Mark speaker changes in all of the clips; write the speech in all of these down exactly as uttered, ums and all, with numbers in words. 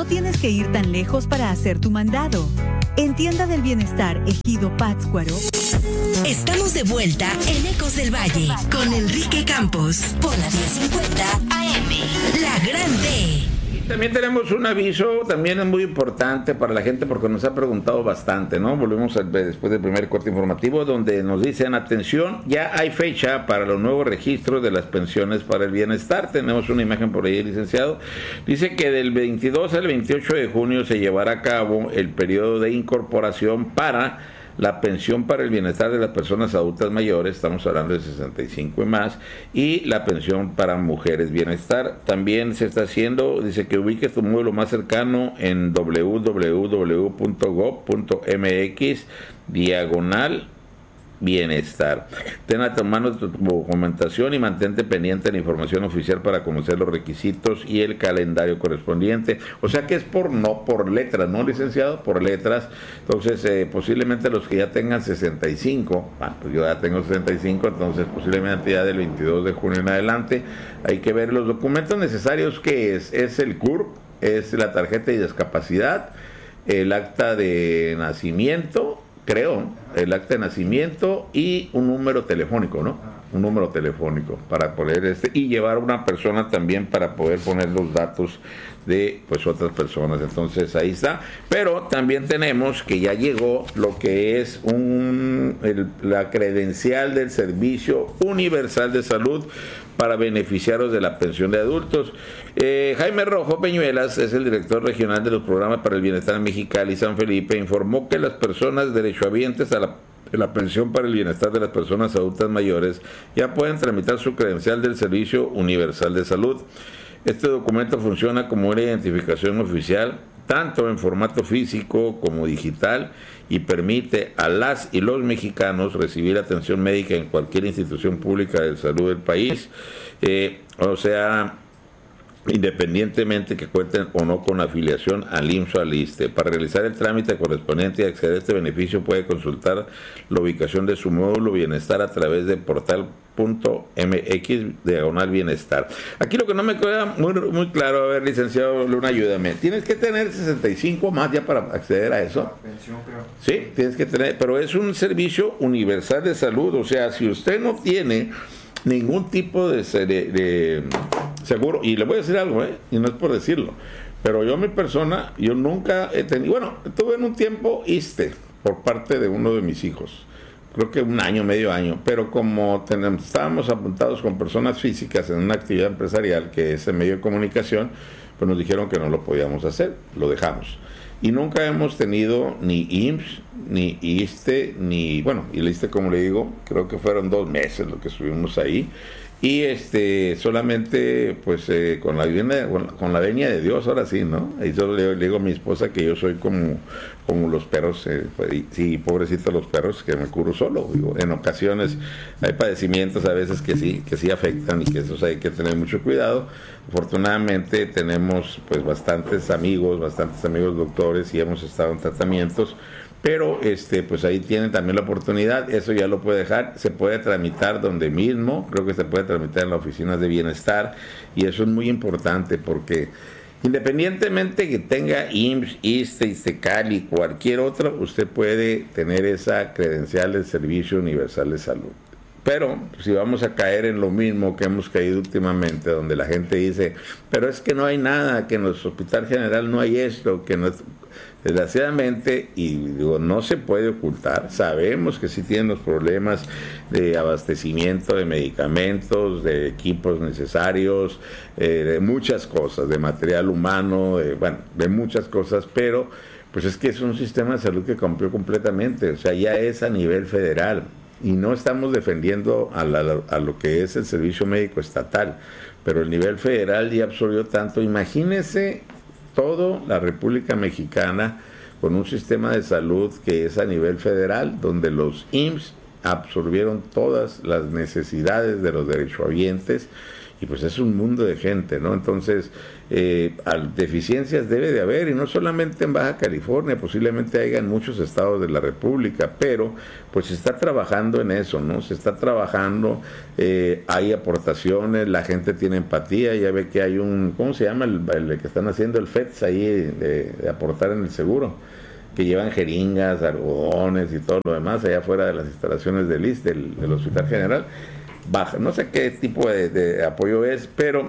Speaker 1: No tienes que ir tan lejos para hacer tu mandado. En Tienda del Bienestar Ejido Pátzcuaro.
Speaker 2: Estamos de vuelta en Ecos del Valle con Enrique Campos por la diez cincuenta A M, La Grande.
Speaker 3: También tenemos un aviso, también es muy importante para la gente porque nos ha preguntado bastante, ¿no? Volvemos a, después del primer corte informativo donde nos dicen, atención, ya hay fecha para los nuevos registros de las pensiones para el bienestar. Tenemos una imagen por ahí, licenciado. Dice que del veintidós al veintiocho de junio se llevará a cabo el periodo de incorporación para la pensión para el bienestar de las personas adultas mayores, estamos hablando de sesenta y cinco y más, y la pensión para mujeres bienestar. También se está haciendo, dice que ubique tu módulo más cercano en doble u doble u doble u punto gob punto eme equis diagonal bienestar. Ten a tu mano tu documentación y mantente pendiente de la información oficial para conocer los requisitos y el calendario correspondiente. O sea que es por no por letras, ¿no, licenciado? Por letras. Entonces, eh, posiblemente los que ya tengan sesenta y cinco, bueno, pues yo ya tengo sesenta y cinco, entonces posiblemente ya del veintidós de junio en adelante, hay que ver los documentos necesarios que es, es el C U R P, es la tarjeta de discapacidad, el acta de nacimiento, creo, el acta de nacimiento y un número telefónico, ¿no? Un número telefónico para poder este y llevar una persona también para poder poner los datos de pues otras personas. Entonces ahí está. Pero también tenemos que ya llegó lo que es un el, la credencial del Servicio Universal de Salud para beneficiarios de la pensión de adultos. Eh, Jaime Rojo Peñuelas es el director regional de los programas para el bienestar en Mexicali y San Felipe. Informó que las personas derechohabientes a la, a la pensión para el bienestar de las personas adultas mayores ya pueden tramitar su credencial del Servicio Universal de Salud. Este documento funciona como una identificación oficial, tanto en formato físico como digital, y permite a las y los mexicanos recibir atención médica en cualquier institución pública de salud del país, eh, o sea, independientemente que cuenten o no con afiliación al I M S S o al ISSSTE. Para realizar el trámite correspondiente y acceder a este beneficio puede consultar la ubicación de su módulo bienestar a través de portal punto eme equis diagonal bienestar. Aquí lo que no me queda muy, muy claro, a ver, licenciado Luna, ayúdame. Tienes que tener sesenta y cinco más ya para acceder a eso.
Speaker 4: La pensión, creo.
Speaker 3: Sí, tienes que tener, pero es un servicio universal de salud, o sea, si usted no tiene ningún tipo de, de, de seguro, y le voy a decir algo, ¿eh? Y no es por decirlo, pero yo mi persona, yo nunca he tenido, bueno, tuve en un tiempo ISSSTE por parte de uno de mis hijos, creo que un año, medio año, pero como tenemos, estábamos apuntados con personas físicas en una actividad empresarial que es en medio de comunicación, pues nos dijeron que no lo podíamos hacer, lo dejamos. Y nunca hemos tenido ni I M S S, ni ISSSTE, ni, bueno, y el ISSSTE, como le digo, creo que fueron dos meses lo que estuvimos ahí. Y este sí, pues eh, con la venia, con la venia de Dios, ahora sí, ¿no? Y yo le, le digo a mi esposa que yo soy como, como los perros, eh, y, sí, pobrecitos los perros, que me curo solo. Digo, en ocasiones hay padecimientos a veces que sí, que sí afectan y que eso hay que tener mucho cuidado. Afortunadamente tenemos pues bastantes amigos, bastantes amigos doctores y hemos estado en tratamientos. Pero este, pues ahí tienen también la oportunidad, eso ya lo puede dejar, se puede tramitar donde mismo, creo que se puede tramitar en las oficinas de bienestar, y eso es muy importante porque independientemente que tenga I M S S, ISSSTE, ISSSTECALI, cualquier otro, usted puede tener esa credencial del Servicio Universal de Salud. Pero si vamos a caer en lo mismo que hemos caído últimamente, donde la gente dice, pero es que no hay nada, que en nuestro hospital general no hay esto, que no es... Desgraciadamente, y digo, no se puede ocultar, sabemos que sí tienen los problemas de abastecimiento de medicamentos, de equipos necesarios, eh, de muchas cosas, de material humano, de, bueno, de muchas cosas, pero pues es que es un sistema de salud que cambió completamente, o sea, ya es a nivel federal, y no estamos defendiendo a, la, a lo que es el servicio médico estatal, pero el nivel federal ya absorbió tanto. Imagínese toda la República Mexicana con un sistema de salud que es a nivel federal, donde los I M S S absorbieron todas las necesidades de los derechohabientes, y pues es un mundo de gente, ¿no? Entonces, eh, deficiencias debe de haber, y no solamente en Baja California, posiblemente haya en muchos estados de la República, pero pues se está trabajando en eso, ¿no? Se está trabajando, eh, hay aportaciones, la gente tiene empatía, ya ve que hay un, ¿cómo se llama? El, el que están haciendo el F E D S ahí, de, de aportar en el seguro, que llevan jeringas, algodones y todo lo demás allá afuera de las instalaciones del I S S S, del, del Hospital General. Baja, no sé qué tipo de, de apoyo es, pero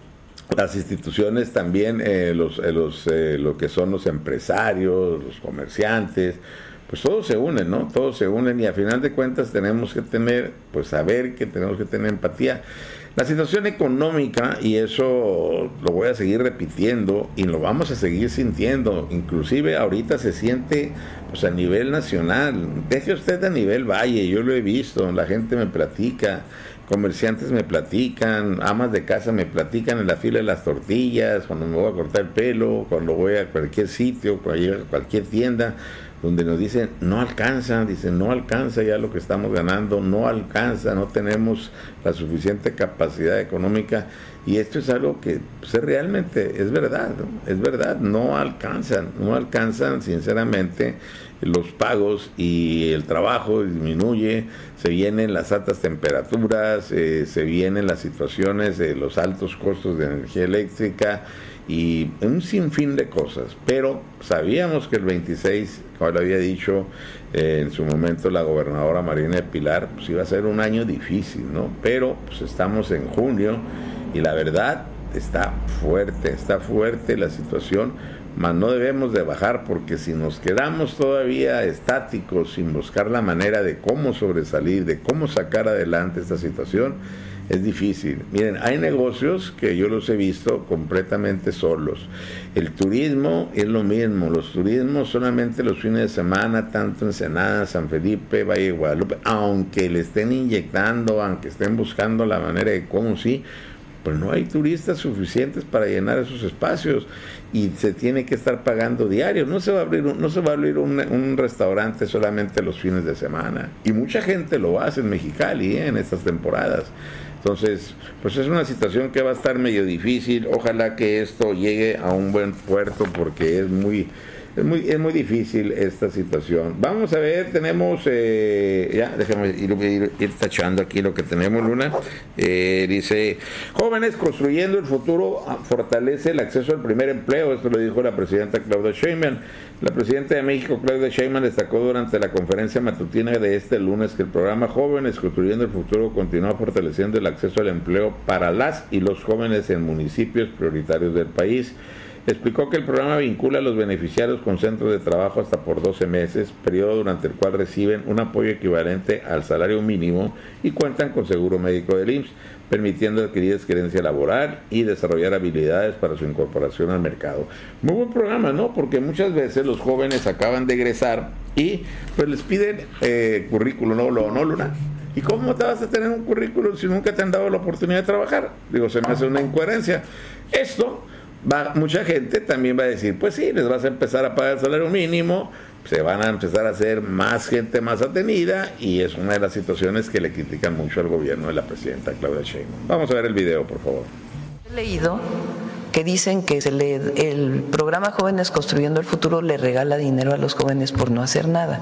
Speaker 3: las instituciones también, eh, los, eh, los, eh, lo que son los empresarios, los comerciantes, pues todos se unen, ¿no? Todos se unen, y a final de cuentas tenemos que tener, pues saber que tenemos que tener empatía. La situación económica, y eso lo voy a seguir repitiendo y lo vamos a seguir sintiendo, inclusive ahorita se siente pues a nivel nacional, deje usted a nivel valle, yo lo he visto, la gente me platica, comerciantes me platican, amas de casa me platican en la fila de las tortillas, cuando me voy a cortar el pelo, cuando voy a cualquier sitio, cuando llego a cualquier tienda, donde nos dicen, no alcanza, dicen, no alcanza ya lo que estamos ganando, no alcanza, no tenemos la suficiente capacidad económica, y esto es algo que pues, realmente es verdad, ¿no? Es verdad, no alcanzan, no alcanzan sinceramente los pagos, y el trabajo disminuye, se vienen las altas temperaturas, eh, se vienen las situaciones de los altos costos de energía eléctrica, y un sinfín de cosas, pero sabíamos que el veintiséis, como lo había dicho eh, en su momento la gobernadora Marina del Pilar, pues iba a ser un año difícil, ¿no? Pero pues estamos en junio y la verdad está fuerte, está fuerte la situación, mas no debemos de bajar, porque si nos quedamos todavía estáticos sin buscar la manera de cómo sobresalir, de cómo sacar adelante esta situación, es difícil. Miren, hay negocios que yo los he visto completamente solos. El turismo es lo mismo, los turismos solamente los fines de semana, tanto Ensenada, San Felipe, Valle de Guadalupe, aunque le estén inyectando, aunque estén buscando la manera de cómo sí, pero no hay turistas suficientes para llenar esos espacios, y se tiene que estar pagando diario. No se va a abrir un, no se va a abrir un, un restaurante solamente los fines de semana, y mucha gente lo hace en Mexicali, ¿eh? En estas temporadas. Entonces, pues es una situación que va a estar medio difícil. Ojalá que esto llegue a un buen puerto, porque es muy es muy es muy difícil esta situación. Vamos a ver, tenemos eh, ya, déjame ir, ir, ir tachando aquí lo que tenemos, Luna. Eh, dice, jóvenes construyendo el futuro fortalece el acceso al primer empleo. Esto lo dijo la presidenta Claudia Sheinbaum. La presidenta de México, Claudia Sheinbaum, destacó durante la conferencia matutina de este lunes que el programa Jóvenes Construyendo el Futuro continúa fortaleciendo el acceso al empleo para las y los jóvenes en municipios prioritarios del país. Explicó que el programa vincula a los beneficiarios con centros de trabajo hasta por doce meses, periodo durante el cual reciben un apoyo equivalente al salario mínimo y cuentan con seguro médico del I M S S, permitiendo adquirir experiencia laboral y desarrollar habilidades para su incorporación al mercado. Muy buen programa, ¿no? Porque muchas veces los jóvenes acaban de egresar y pues les piden eh, currículum, ¿no, ¿no, Luna? ¿Y cómo te vas a tener un currículum si nunca te han dado la oportunidad de trabajar? Digo, se me hace una incoherencia. Esto, va, mucha gente también va a decir, pues sí, les vas a empezar a pagar el salario mínimo, se van a empezar a hacer más gente más atendida, y es una de las situaciones que le critican mucho al gobierno de la presidenta Claudia Sheinbaum. Vamos a ver el video, por favor.
Speaker 4: He leído que dicen que se le, el programa Jóvenes Construyendo el Futuro le regala dinero a los jóvenes por no hacer nada.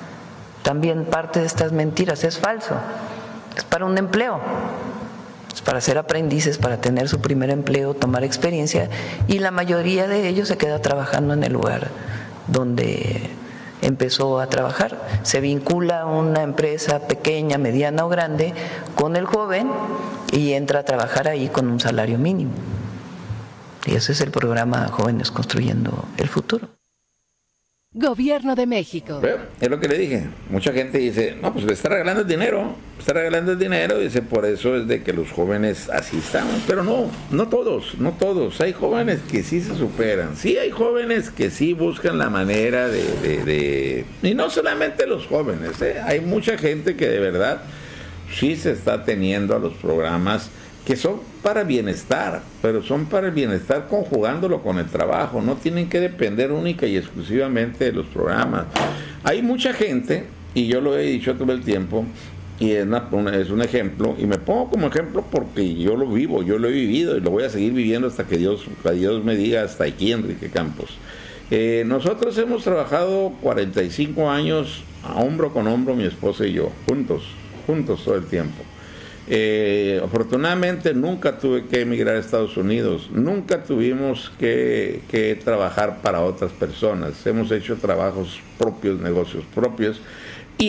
Speaker 4: También parte de estas mentiras es falso. Es para un empleo, es para ser aprendices, para tener su primer empleo, tomar experiencia, y la mayoría de ellos se queda trabajando en el lugar donde empezó a trabajar. Se vincula una empresa pequeña, mediana o grande con el joven y entra a trabajar ahí con un salario mínimo. Y ese es el programa Jóvenes Construyendo el Futuro.
Speaker 5: Gobierno de México.
Speaker 3: Pero es lo que le dije. Mucha gente dice, no, pues le está regalando el dinero, está regalando el dinero, dice, por eso es de que los jóvenes así están. Pero no, no todos, no todos. Hay jóvenes que sí se superan. Sí hay jóvenes que sí buscan la manera de... de, de... Y no solamente los jóvenes, ¿eh? Hay mucha gente que de verdad sí se está teniendo a los programas que son para bienestar, pero son para el bienestar conjugándolo con el trabajo, no tienen que depender única y exclusivamente de los programas. Hay mucha gente, y yo lo he dicho todo el tiempo, y es, una, una, es un ejemplo, y me pongo como ejemplo porque yo lo vivo, yo lo he vivido y lo voy a seguir viviendo hasta que Dios, que Dios me diga hasta aquí, Enrique Campos. Eh, nosotros hemos trabajado cuarenta y cinco años a hombro con hombro, mi esposa y yo, juntos, juntos todo el tiempo. Eh, afortunadamente nunca tuve que emigrar a Estados Unidos, nunca tuvimos que, que trabajar para otras personas, hemos hecho trabajos propios, negocios propios,